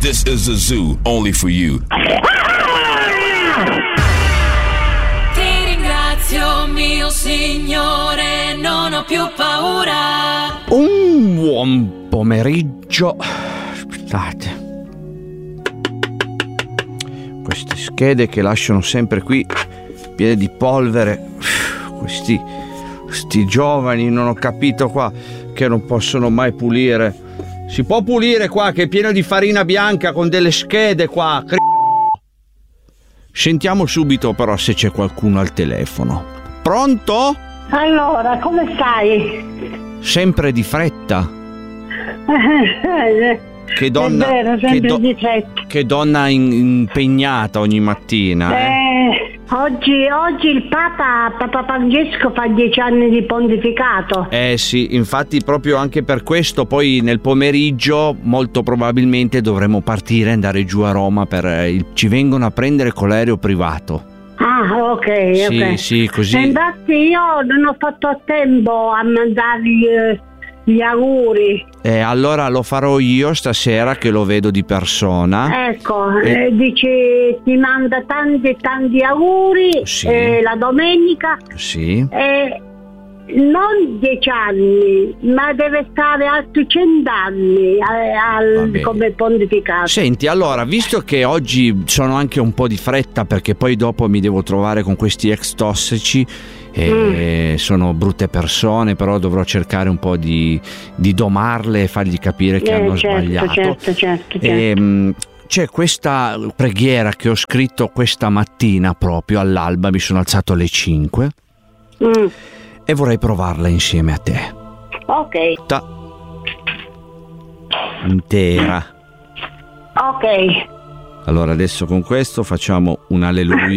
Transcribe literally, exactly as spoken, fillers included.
This is a zoo only for you. Ti ringrazio, mio Signore, non ho più paura. Un buon pomeriggio. Aspettate. Queste schede che lasciano sempre qui piene di polvere. Questi, questi giovani, non ho capito qua, che non possono mai pulire. Si può pulire qua, che è pieno di farina bianca con delle schede qua. Sentiamo subito però se c'è qualcuno al telefono. Pronto? Allora, come stai? Sempre di fretta. Che È donna, vero, che, sempre do- di fretta. che donna in- impegnata ogni mattina. Eh? Eh, oggi, oggi il Papa, Papa Francesco fa dieci anni di pontificato. Eh sì, infatti proprio anche per questo poi nel pomeriggio molto probabilmente dovremo partire e andare giù a Roma per eh, il, ci vengono a prendere con l'aereo privato. Ah, ok, Sì, ok. sì, così. E infatti io non ho fatto a tempo a mandargli eh, gli auguri. E allora lo farò io stasera che lo vedo di persona. Ecco, Eh. eh, dice ti manda tanti tanti auguri Sì. eh, la domenica. Sì. Eh, non dieci anni, ma deve stare altri cent'anni al, Va bene. come pontificato. Senti, allora, visto che oggi sono anche un po' di fretta perché poi dopo mi devo trovare con questi ex tossici e Mm. sono brutte persone, però dovrò cercare un po' di, di domarle e fargli capire che Eh, hanno certo, sbagliato. certo, certo, certo. E, mh, c'è questa preghiera che ho scritto questa mattina proprio all'alba, mi sono alzato alle cinque Mm. e vorrei provarla insieme a te. Ok, Ta- intera. ok. Allora adesso con questo facciamo un alleluia.